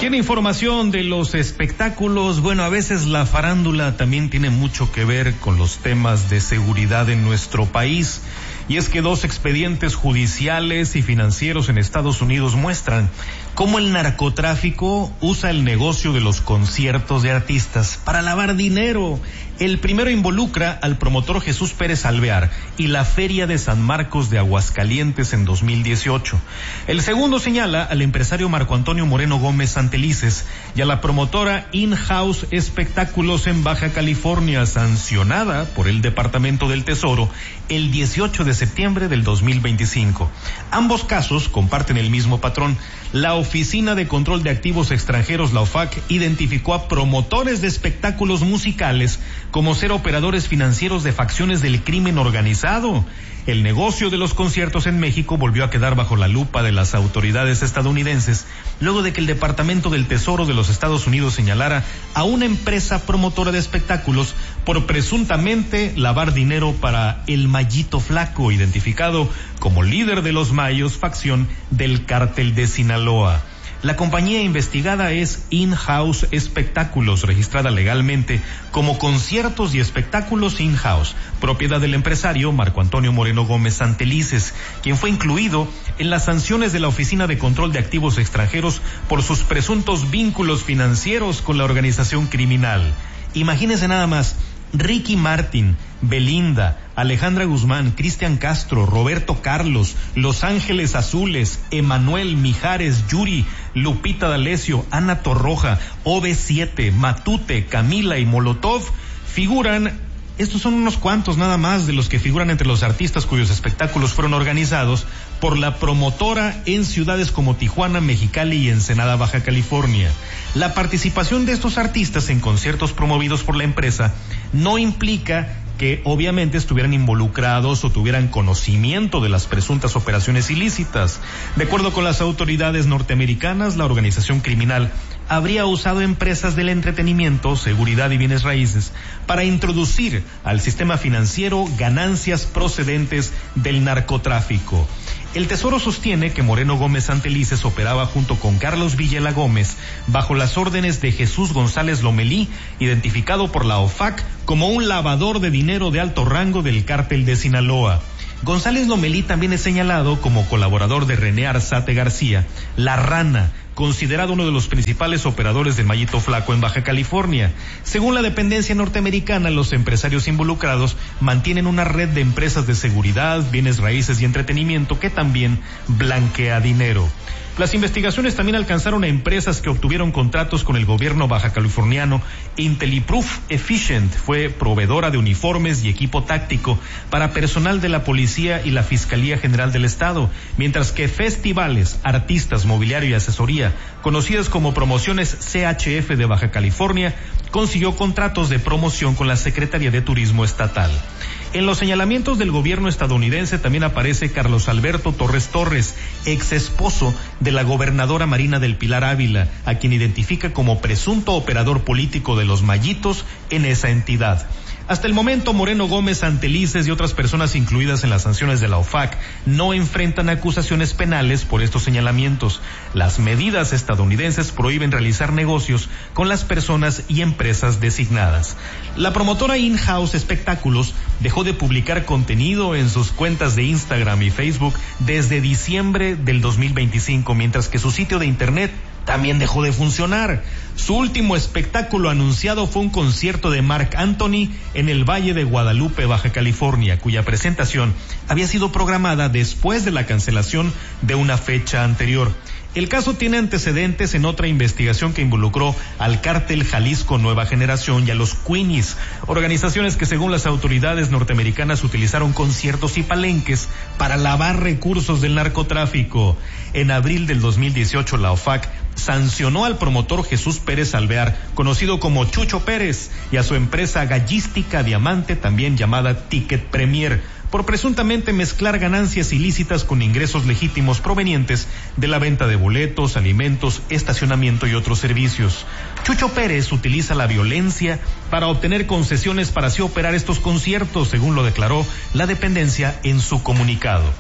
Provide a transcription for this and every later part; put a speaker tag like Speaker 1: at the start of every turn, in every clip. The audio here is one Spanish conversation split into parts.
Speaker 1: Tiene información de los espectáculos. Bueno, a veces la farándula también tiene mucho que ver con los temas de seguridad en nuestro país. Y es que 2 expedientes judiciales y financieros en Estados Unidos muestran cómo el narcotráfico usa el negocio de los conciertos de artistas para lavar dinero. El primero involucra al promotor Jesús Pérez Alvear y la Feria de San Marcos de Aguascalientes en 2018. El segundo señala al empresario Marco Antonio Moreno Gómez Santelices y a la promotora In-House Espectáculos en Baja California, sancionada por el Departamento del Tesoro el 18 de septiembre del 2025. Ambos casos comparten el mismo patrón. La Oficina de Control de Activos Extranjeros, la OFAC, identificó a promotores de espectáculos musicales como ser operadores financieros de facciones del crimen organizado. El negocio de los conciertos en México volvió a quedar bajo la lupa de las autoridades estadounidenses luego de que el Departamento del Tesoro de los Estados Unidos señalara a una empresa promotora de espectáculos por presuntamente lavar dinero para el Mayito Flaco, identificado como líder de los Mayos, facción del Cártel de Sinaloa. La compañía investigada es In-House Espectáculos, registrada legalmente como Conciertos y Espectáculos In-House, propiedad del empresario Marco Antonio Moreno Gómez Santelices, quien fue incluido en las sanciones de la Oficina de Control de Activos Extranjeros por sus presuntos vínculos financieros con la organización criminal. Imagínense nada más, Ricky Martin, Belinda, Alejandra Guzmán, Cristian Castro, Roberto Carlos, Los Ángeles Azules, Emanuel, Mijares, Yuri, Lupita D'Alessio, Ana Torroja, OV7, Matute, Camila y Molotov figuran. Estos son unos cuantos nada más de los que figuran entre los artistas cuyos espectáculos fueron organizados por la promotora en ciudades como Tijuana, Mexicali y Ensenada, Baja California. La participación de estos artistas en conciertos promovidos por la empresa no implica que obviamente estuvieran involucrados o tuvieran conocimiento de las presuntas operaciones ilícitas. De acuerdo con las autoridades norteamericanas, la organización criminal habría usado empresas del entretenimiento, seguridad y bienes raíces para introducir al sistema financiero ganancias procedentes del narcotráfico. El Tesoro sostiene que Moreno Gómez Santelices operaba junto con Carlos Villela Gómez bajo las órdenes de Jesús González Lomelí, identificado por la OFAC como un lavador de dinero de alto rango del Cártel de Sinaloa. González Lomelí también es señalado como colaborador de René Arzate García, La Rana, considerado uno de los principales operadores del Mayito Flaco en Baja California. Según la dependencia norteamericana, los empresarios involucrados mantienen una red de empresas de seguridad, bienes raíces y entretenimiento que también blanquea dinero. Las investigaciones también alcanzaron a empresas que obtuvieron contratos con el gobierno baja californiano. IntelliProof Efficient fue proveedora de uniformes y equipo táctico para personal de la Policía y la Fiscalía General del Estado, mientras que Festivales, Artistas, Mobiliario y Asesoría, conocidas como Promociones CHF de Baja California, consiguió contratos de promoción con la Secretaría de Turismo Estatal. En los señalamientos del gobierno estadounidense también aparece Carlos Alberto Torres Torres, ex esposo de la gobernadora Marina del Pilar Ávila, a quien identifica como presunto operador político de los Mayitos en esa entidad. Hasta el momento, Moreno Gómez Santelices y otras personas incluidas en las sanciones de la OFAC no enfrentan acusaciones penales por estos señalamientos. Las medidas estadounidenses prohíben realizar negocios con las personas y empresas designadas. La promotora In-House Espectáculos dejó de publicar contenido en sus cuentas de Instagram y Facebook desde diciembre del 2025, mientras que su sitio de internet también dejó de funcionar. Su último espectáculo anunciado fue un concierto de Marc Anthony en el Valle de Guadalupe, Baja California, cuya presentación había sido programada después de la cancelación de una fecha anterior. El caso tiene antecedentes en otra investigación que involucró al Cártel Jalisco Nueva Generación y a los Queenies, organizaciones que según las autoridades norteamericanas utilizaron conciertos y palenques para lavar recursos del narcotráfico. En abril del 2018, la OFAC sancionó al promotor Jesús Pérez Alvear, conocido como Chucho Pérez, y a su empresa gallística Diamante, también llamada Ticket Premier, por presuntamente mezclar ganancias ilícitas con ingresos legítimos provenientes de la venta de boletos, alimentos, estacionamiento y otros servicios. Chucho Pérez utiliza la violencia para obtener concesiones para así operar estos conciertos, según lo declaró la dependencia en su comunicado.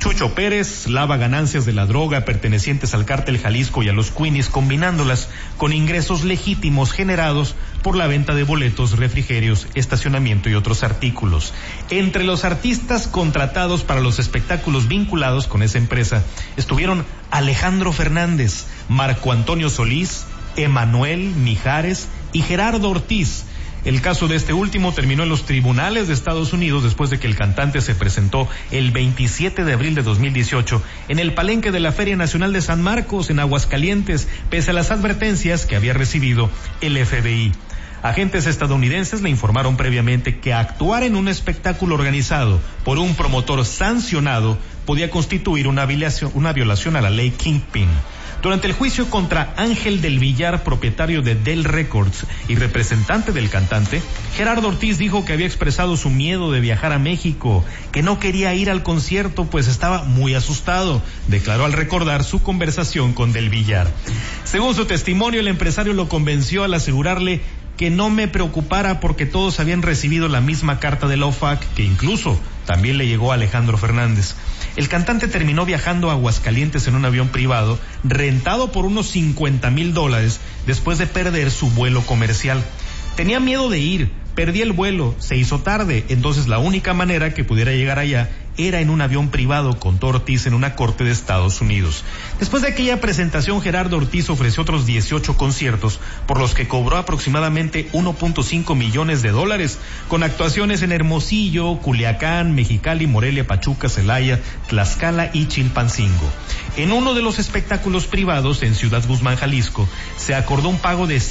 Speaker 1: Chucho Pérez lava ganancias de la droga pertenecientes al cártel Jalisco y a los Queenies, combinándolas con ingresos legítimos generados por la venta de boletos, refrigerios, estacionamiento y otros artículos. Entre los artistas contratados para los espectáculos vinculados con esa empresa estuvieron Alejandro Fernández, Marco Antonio Solís, Emanuel Mijares y Gerardo Ortiz. El caso de este último terminó en los tribunales de Estados Unidos después de que el cantante se presentó el 27 de abril de 2018 en el palenque de la Feria Nacional de San Marcos en Aguascalientes, pese a las advertencias que había recibido el FBI. Agentes estadounidenses le informaron previamente que actuar en un espectáculo organizado por un promotor sancionado podía constituir una violación a la ley Kingpin. Durante el juicio contra Ángel del Villar, propietario de Del Records y representante del cantante, Gerardo Ortiz dijo que había expresado su miedo de viajar a México, que no quería ir al concierto pues estaba muy asustado, declaró al recordar su conversación con Del Villar. Según su testimonio, el empresario lo convenció al asegurarle que no me preocupara porque todos habían recibido la misma carta de la OFAC, que incluso también le llegó a Alejandro Fernández. El cantante terminó viajando a Aguascalientes en un avión privado rentado por unos $50,000 después de perder su vuelo comercial. Tenía miedo de ir, perdí el vuelo, se hizo tarde, entonces la única manera que pudiera llegar allá era en un avión privado, contó Ortiz en una corte de Estados Unidos. Después de aquella presentación, Gerardo Ortiz ofreció otros 18 conciertos, por los que cobró aproximadamente $1.5 millones, con actuaciones en Hermosillo, Culiacán, Mexicali, Morelia, Pachuca, Celaya, Tlaxcala y Chilpancingo. En uno de los espectáculos privados en Ciudad Guzmán, Jalisco, se acordó un pago de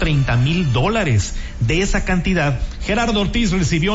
Speaker 1: $130,000. De esa cantidad, Gerardo Ortiz recibió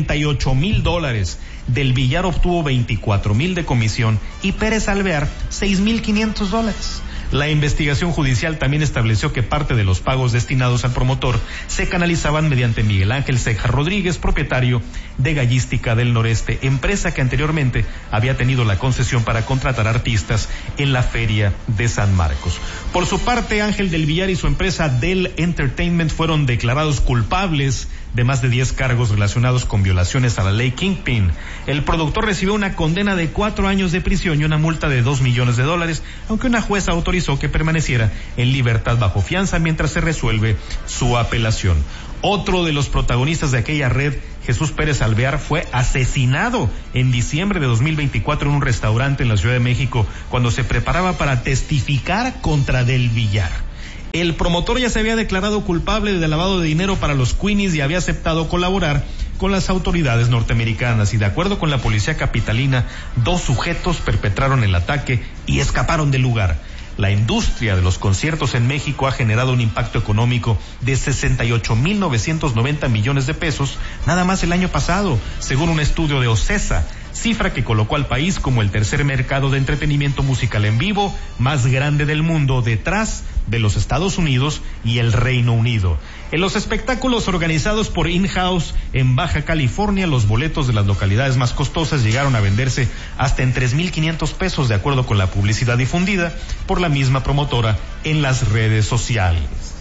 Speaker 1: $98,000. Del Villar obtuvo $24,000 de comisión y Pérez Alvear $6,500. La investigación judicial también estableció que parte de los pagos destinados al promotor se canalizaban mediante Miguel Ángel Ceja Rodríguez, propietario de Gallística del Noreste, empresa que anteriormente había tenido la concesión para contratar artistas en la Feria de San Marcos. Por su parte, Ángel del Villar y su empresa Dell Entertainment fueron declarados culpables de más de 10 cargos relacionados con violaciones a la ley Kingpin. El productor recibió una condena de 4 años de prisión y una multa de $2 millones, aunque una jueza autorizó que permaneciera en libertad bajo fianza mientras se resuelve su apelación. Otro de los protagonistas de aquella red, Jesús Pérez Alvear, fue asesinado en diciembre de 2024 en un restaurante en la Ciudad de México cuando se preparaba para testificar contra Del Villar. El promotor ya se había declarado culpable de lavado de dinero para los Queenies y había aceptado colaborar con las autoridades norteamericanas, y de acuerdo con la policía capitalina, 2 sujetos perpetraron el ataque y escaparon del lugar. La industria de los conciertos en México ha generado un impacto económico de 68,990 millones de pesos nada más el año pasado, según un estudio de OCESA, cifra que colocó al país como el tercer mercado de entretenimiento musical en vivo más grande del mundo, detrás de los Estados Unidos y el Reino Unido. En los espectáculos organizados por In-House en Baja California, los boletos de las localidades más costosas llegaron a venderse hasta en $3,500, de acuerdo con la publicidad difundida por la misma promotora en las redes sociales.